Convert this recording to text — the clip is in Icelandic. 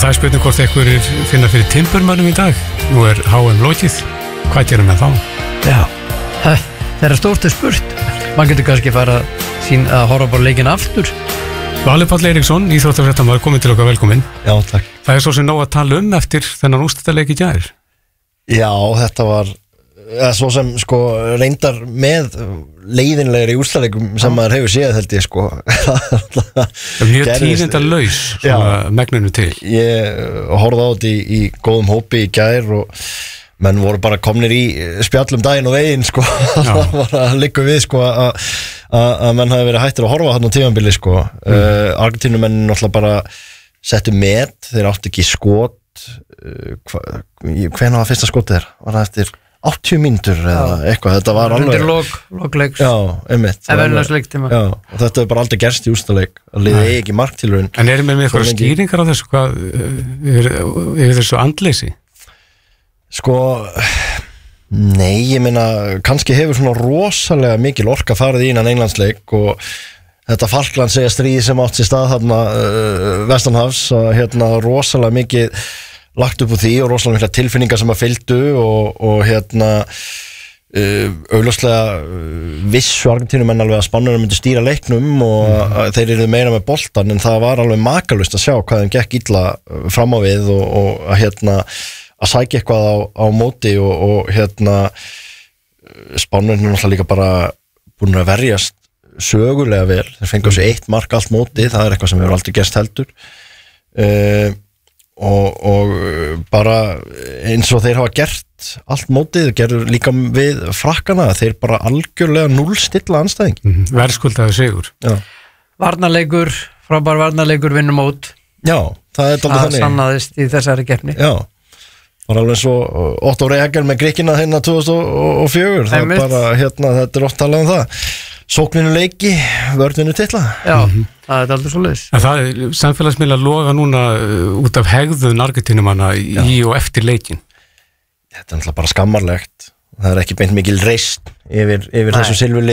Það er spurning hvort einhverjir finna fyrir timburmönnum í dag. Nú HM lokið. Hvað gerum við þá? Já, það stórt spurt. Man getur kannski fara að horfa bara leikinn aftur. Valur Páll Eiríksson, íþróttafréttamaður, kominn til okkar, velkominn. Já, takk. Það svo sem nóg að tala eftir þennan úrslitaleik í gær. Já, þetta var svo sem sko reyndar með leiðinlegri úrslitaleikum sem maður hefur séð held ég sko. Mjög tíðindalaus megninu til. Ég horfði á þetta í góðum hópi í gær og menn voru bara komnir í spjallum daginn og veginn sko. Það var að liggja við sko að menn hafi verið hættir að horfa hann á tímabili sko. Argentínumenn náttúrulega bara settu met, þeir áttu ekki skot. Hvenær var fyrsta skotið þér? Var það eftir 80 mínútur eða eitthvað? Þetta var alveg undir lok leiks. Já, einmitt. Já, og þetta hefur bara aldrei gerst í úrslitaleik að liðið eigi ekki marktilraun. En erum við með eitthvað skýringar á þessu hvað yfir þessu andleysi? Sko, nei, ég meina kannski hefur svona rosalega mikil orka farið í innan Englandsleik og þetta Falklandseyja stríð sem átt sér stað þarna vestanhafs rosalega mikið lagt upp úr því og rosalega mikla tilfinningar sem að fylgdu og augljóslega vissu Argentínumenn alveg að Spánverjar myndu stýra leiknum og þeir eru meira með boltan en það var alveg makalust að sjá hvað þeim gekk illa fram á við og að sækja eitthvað á móti og Spánverjarnir náttúrulega líka bara búin að verjast sögulega vel, þeir fengu sér 1 mark allt móti, það er eitthvað sem hefur aldrei gerst heldur og bara eins og þeir hafa gert allt mótið, gerur líka við Frakkana, þeir bara algjörlega núllstilla andstæðing. Verðskuldaði sigur. Já. Varnarleikur, frábær varnarleikur vinnum mót. Já, það er dálítið þannig. Það sannaðist í þessari keppni. Já. Bara alveg svo Otto Rehagel með Grikkina hérna 2004 það er bara þetta er oft talað það sókninu leiki, vörninu titla. Já, það er aldrei svoleiðis. Það er samfélagsmiðlar loga núna út af hegðun Argentínumanna í og eftir leikin. Þetta er náttúrulega bara skammarlegt. Það er ekki beint mikil reisn yfir þessu silfurliði